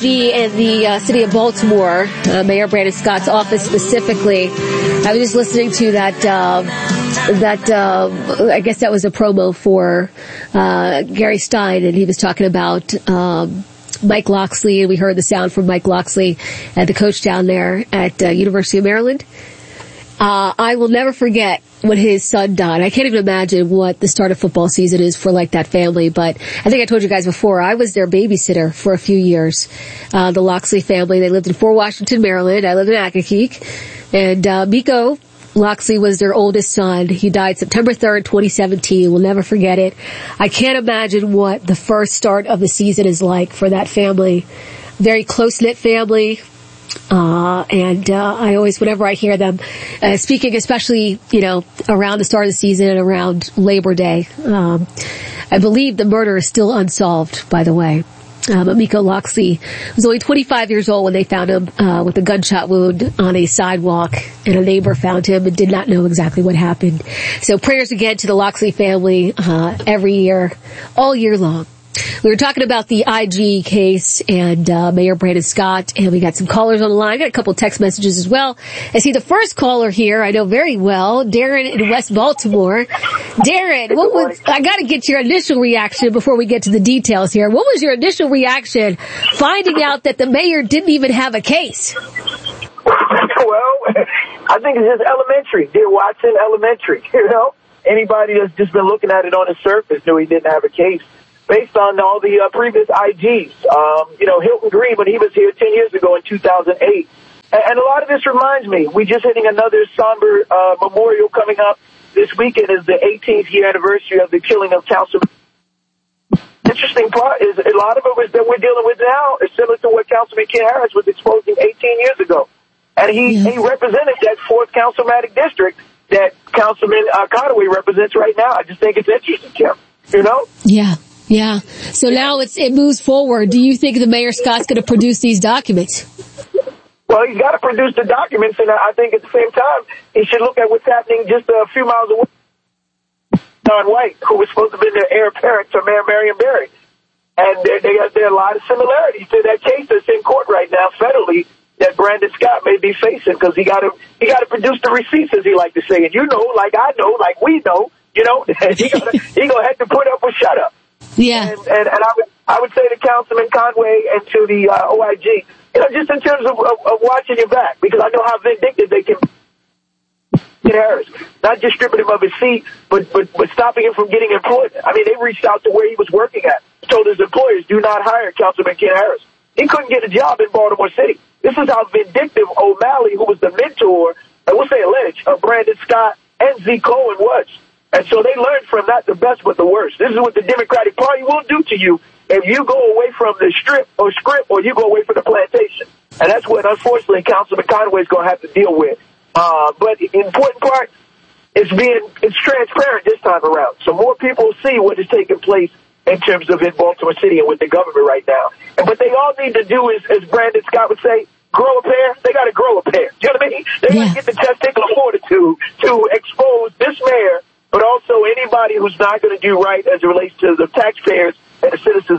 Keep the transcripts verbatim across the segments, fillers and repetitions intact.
G and the uh, city of Baltimore, uh, Mayor Brandon Scott's office specifically. I was just listening to that, uh, that, uh, I guess that was a promo for, uh, Gary Stein, and he was talking about, um, Mike Locksley, and we heard the sound from Mike Locksley, uh, the coach down there at, uh, University of Maryland. Uh, I will never forget when his son died. I can't even imagine what the start of football season is for like that family, but I think I told you guys before, I was their babysitter for a few years. Uh, the Locksley family, they lived in Fort Washington, Maryland. I lived in Accokeek. And, uh, Miko Locksley was their oldest son. He died September third, twenty seventeen. We'll never forget it. I can't imagine what the first start of the season is like for that family. Very close-knit family. Uh, and, uh, I always, whenever I hear them, uh, speaking, especially, you know, around the start of the season and around Labor Day, um, I believe the murder is still unsolved, by the way. Uh, but Miko Locksley was only twenty-five years old when they found him, uh, with a gunshot wound on a sidewalk, and a neighbor found him and did not know exactly what happened. So prayers again to the Locksley family, uh, every year, all year long. We were talking about the I G case and uh, Mayor Brandon Scott, and we got some callers on the line. I got a couple text messages as well. I see the first caller here I know very well, Darren in West Baltimore. Darren, what was, I got to get your initial reaction before we get to the details here. What was your initial reaction finding out that the mayor didn't even have a case? Well, I think it's just elementary. Dear Watson, elementary, you know? Anybody that's just been looking at it on the surface knew he didn't have a case. Based on all the uh, previous I Gs. Um, you know, Hilton Green, when he was here ten years ago in two thousand eight. And, and a lot of this reminds me, we just hitting another somber uh, memorial coming up this weekend is the eighteenth year anniversary of the killing of Councilman. Interesting part is a lot of it was that we're dealing with now is similar to what Councilman Ken Harris was exposing eighteen years ago. And he, yeah. he represented that fourth Councilmatic district that Councilman uh, Conaway represents right now. I just think it's interesting, Kim. You know? Yeah. Yeah. So now it's, it moves forward. Do you think the Mayor Scott's going to produce these documents? Well, he's got to produce the documents, and I think at the same time, he should look at what's happening just a few miles away. Don White, who was supposed to be the heir apparent to Mayor Marion Barry. And there, there, there are a lot of similarities to that case that's in court right now, federally, that Brandon Scott may be facing, because he got to he got to produce the receipts, as he like to say. And you know, like I know, like we know, you know, he gonna, he gonna have to put up or shut up. Yeah. And, and, and I would I would say to Councilman Conway and to the uh, O I G, you know, just in terms of, of, of watching your back, because I know how vindictive they can be. Harris, not just stripping him of his seat, but, but but stopping him from getting employment. I mean, they reached out to where he was working at, told his employers, do not hire Councilman Ken Harris. He couldn't get a job in Baltimore City. This is how vindictive O'Malley, who was the mentor, and we'll say alleged, of Brandon Scott and Zeke Cohen was. And so they learned from not the best but the worst. This is what the Democratic Party will do to you if you go away from the strip or script or you go away from the plantation. And that's what, unfortunately, Councilman Conway is going to have to deal with. Uh, but the important part is being, it's transparent this time around. So more people see what is taking place in terms of in Baltimore City and with the government right now. And what they all need to do is, as Brandon Scott would say, grow a pair. They got to grow a pair. Do you know what I mean? They got to yeah. get the testicular fortitude to expose this mayor, but also anybody who's not going to do right as it relates to the taxpayers and the citizens.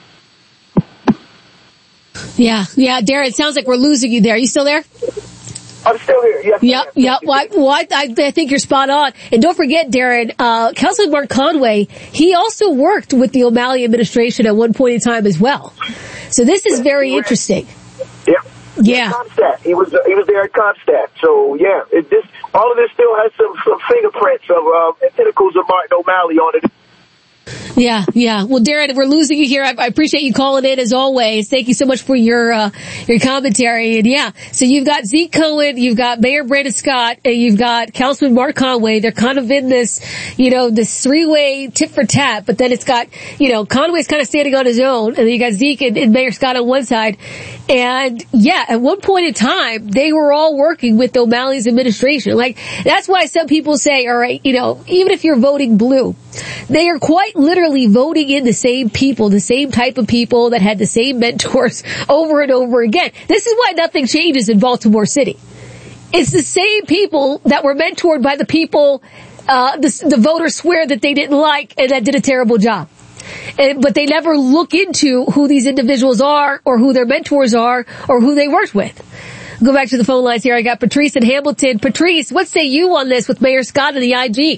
Yeah, yeah, Darren, it sounds like we're losing you there. Are you still there? I'm still here, yes. Yep, yep. Well, well I, I think you're spot on. And don't forget, Darren, uh, Councilman Mark Conway, he also worked with the O'Malley administration at one point in time as well. So this is very interesting. Yeah. Yeah. Comstat. He was, uh, he was there at Comstat. So, yeah, it, this, all of this still has some, some fingerprints of, uh, tentacles of Martin O'Malley on it. Yeah, yeah. Well, Darren, we're losing you here. I, I appreciate you calling in as always. Thank you so much for your, uh, your commentary. And yeah, so you've got Zeke Cohen, you've got Mayor Brandon Scott, and you've got Councilman Mark Conway. They're kind of in this, you know, this three-way tit for tat, but then it's got, you know, Conway's kind of standing on his own, and then you got Zeke and, and Mayor Scott on one side. And yeah, at one point in time, they were all working with O'Malley's administration. Like, that's why some people say, all right, you know, even if you're voting blue, they are quite literally voting in the same people, the same type of people that had the same mentors over and over again. This is why nothing changes in Baltimore City. It's the same people that were mentored by the people, uh, the, the voters swear that they didn't like and that did a terrible job. And, but they never look into who these individuals are or who their mentors are or who they worked with. Go back to the phone lines here. I got Patrice in Hamilton. Patrice, what say you on this with Mayor Scott and the I G?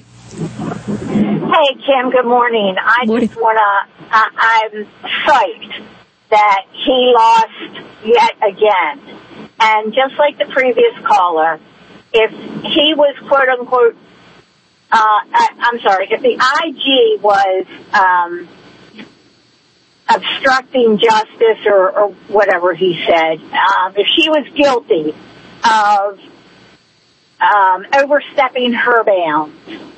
Hey, Kim, good morning. I morning. just want to, uh, I'm psyched that he lost yet again. And just like the previous caller, if he was, quote unquote, uh, I, I'm sorry, if the I G was um, obstructing justice or, or whatever he said, um, if she was guilty of um, overstepping her bounds,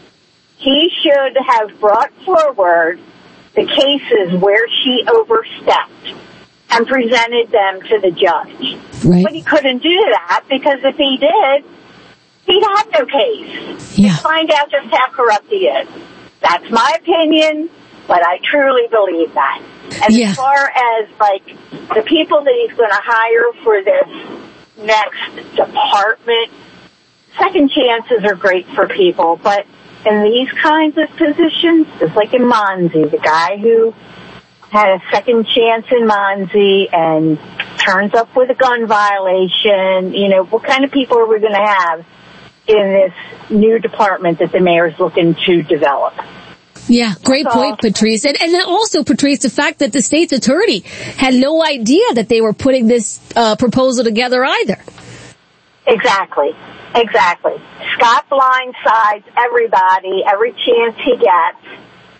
he should have brought forward the cases where she overstepped and presented them to the judge. Right. But he couldn't do that because if he did, he'd have no case. Yeah. To find out just how corrupt he is. That's my opinion, but I truly believe that. And Yeah. as far as, like, the people that he's going to hire for this next department, second chances are great for people, but in these kinds of positions, just like in Monzi, the guy who had a second chance in Monzi and turns up with a gun violation, you know, what kind of people are we going to have in this new department that the mayor's looking to develop? Yeah, great point, Patrice. And, and then also, Patrice, the fact that the state's attorney had no idea that they were putting this uh, proposal together either. Exactly. Exactly. Scott blindsides everybody every chance he gets.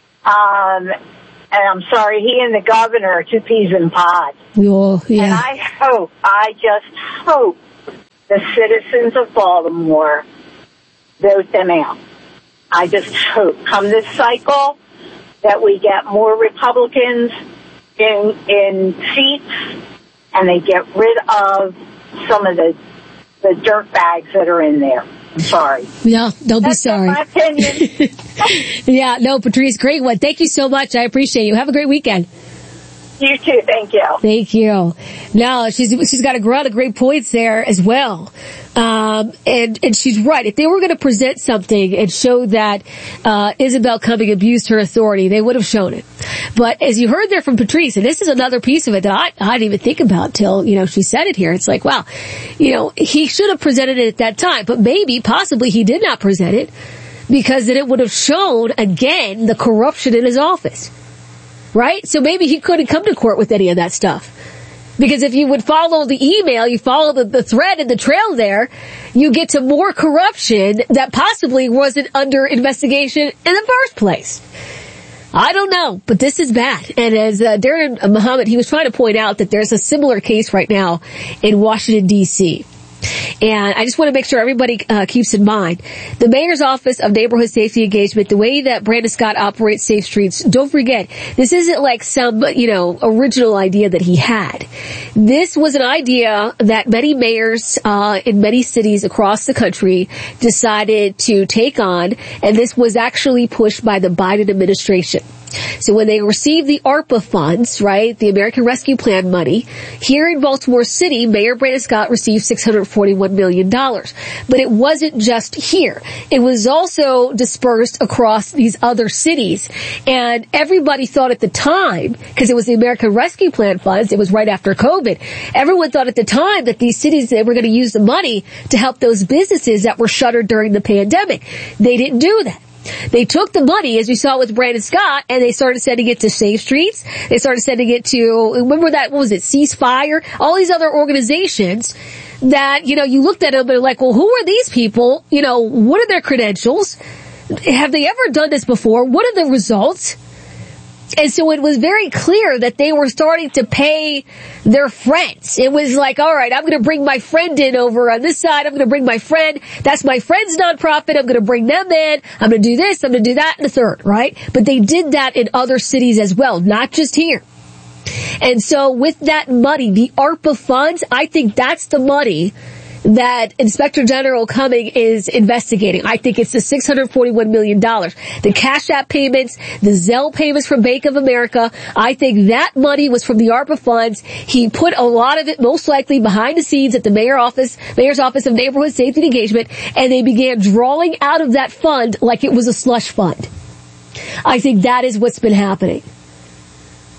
Um, and I'm sorry, he and the governor are two peas in a pod. Oh, yeah. And I hope, I just hope the citizens of Baltimore vote them out. I just hope come this cycle that we get more Republicans in, in seats and they get rid of some of the the dirt bags that are in there. I'm sorry. Yeah, don't That's be sorry. my opinion. Yeah, no, Patrice, great one. Thank you so much. I appreciate you. Have a great weekend. You too. Thank you. Thank you. No, she's she's got a lot of great points there as well. Um, and, and she's right. If they were going to present something and show that uh, Isabel Cumming abused her authority, they would have shown it. But as you heard there from Patrice, and this is another piece of it that I, I didn't even think about till, you know, she said it here. It's like, wow, you know, he should have presented it at that time. But maybe, possibly, he did not present it because then it would have shown, again, the corruption in his office. Right? So maybe he couldn't come to court with any of that stuff. Because if you would follow the email, you follow the, the thread and the trail there, you get to more corruption that possibly wasn't under investigation in the first place. I don't know, but this is bad. And as uh, Darren Muhammad, he was trying to point out that there's a similar case right now in Washington, D C And I just want to make sure everybody uh, keeps in mind, the Mayor's Office of Neighborhood Safety Engagement, the way that Brandon Scott operates Safe Streets, don't forget, this isn't like some, you know, original idea that he had. This was an idea that many mayors uh, in many cities across the country decided to take on, and this was actually pushed by the Biden administration. So when they received the ARPA funds, right, the American Rescue Plan money, here in Baltimore City, Mayor Brandon Scott received six hundred forty-one million dollars. But it wasn't just here. It was also dispersed across these other cities. And everybody thought at the time, because it was the American Rescue Plan funds, it was right after COVID, everyone thought at the time that these cities, they were going to use the money to help those businesses that were shuttered during the pandemic. They didn't do that. They took the money, as we saw with Brandon Scott, and they started sending it to Safe Streets. They started sending it to, remember that, what was it, Ceasefire? All these other organizations that, you know, you looked at them and they're like, well, who are these people? You know, what are their credentials? Have they ever done this before? What are the results? And so it was very clear that they were starting to pay their friends. It was like, all right, I'm going to bring my friend in over on this side. I'm going to bring my friend. That's my friend's nonprofit. I'm going to bring them in. I'm going to do this. I'm going to do that and the third, right? But they did that in other cities as well, not just here. And so with that money, the ARPA funds, I think that's the money that Inspector General Cumming is investigating. I think it's the six hundred forty-one million dollars. The Cash App payments, the Zelle payments from Bank of America, I think that money was from the ARPA funds. He put a lot of it most likely behind the scenes at the mayor office, Mayor's Office of Neighborhood Safety and Engagement, and they began drawing out of that fund like it was a slush fund. I think that is what's been happening.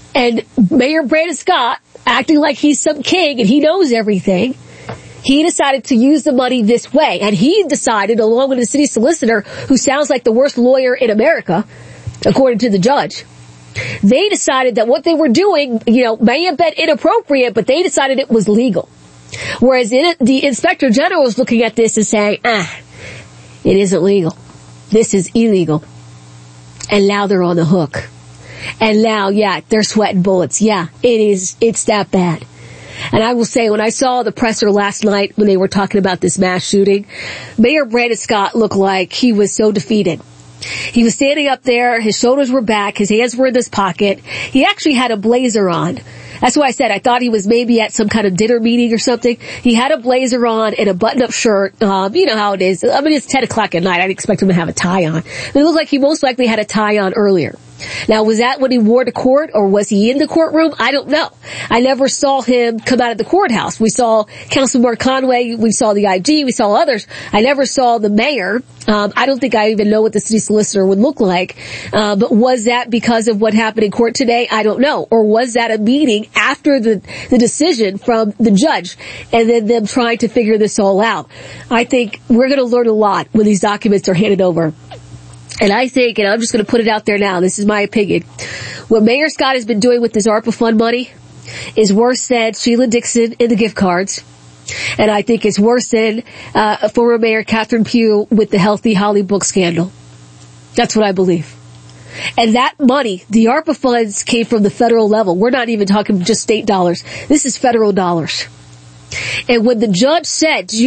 And Mayor Brandon Scott, acting like he's some king and he knows everything, he decided to use the money this way. And he decided, along with the city solicitor, who sounds like the worst lawyer in America, according to the judge, they decided that what they were doing, you know, may have been inappropriate, but they decided it was legal. Whereas in, the Inspector General is looking at this and saying, ah, it isn't legal. This is illegal. And now they're on the hook. And now, yeah, they're sweating bullets. Yeah, it is, it's that bad. And I will say, when I saw the presser last night when they were talking about this mass shooting, Mayor Brandon Scott looked like he was so defeated. He was standing up there, his shoulders were back, his hands were in his pocket. He actually had a blazer on. That's why I said I thought he was maybe at some kind of dinner meeting or something. He had a blazer on and a button-up shirt. Um, you know how it is. I mean, it's ten o'clock at night. I'd expect him to have a tie on. It looked like he most likely had a tie on earlier. Now, was that when he wore to court, or was he in the courtroom? I don't know. I never saw him come out of the courthouse. We saw Councilman Conway, we saw the I G, we saw others. I never saw the mayor. Um, I don't think I even know what the city solicitor would look like. Uh, but was that because of what happened in court today? I don't know. Or was that a meeting after the, the decision from the judge and then them trying to figure this all out? I think we're going to learn a lot when these documents are handed over. And I think, and I'm just going to put it out there now, this is my opinion, what Mayor Scott has been doing with this ARPA fund money is worse than Sheila Dixon in the gift cards. And I think it's worse than uh, former Mayor Catherine Pugh with the Healthy Holly book scandal. That's what I believe. And that money, the ARPA funds, came from the federal level. We're not even talking just state dollars. This is federal dollars. And when the judge said, do you